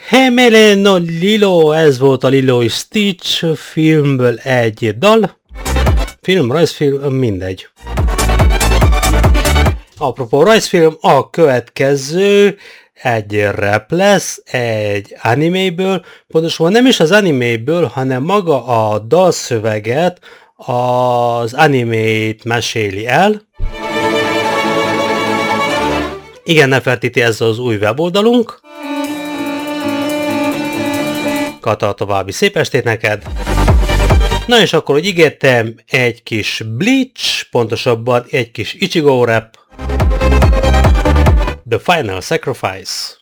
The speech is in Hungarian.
Hemele no Lilo, ez volt a Lilo és Stitch filmből egy dal. Film, rajzfilm, mindegy. Apropó rajzfilm, a következő egy rap lesz, egy animéből, pontosabban nem is az animéből, hanem maga a dalszöveget az animét meséli el. Igen, Nefertiti, ez az új weboldalunk. Kata, további szép estét neked! Na és akkor, hogy ígértem, egy kis Bleach, pontosabban egy kis Ichigo rap. The Final Sacrifice.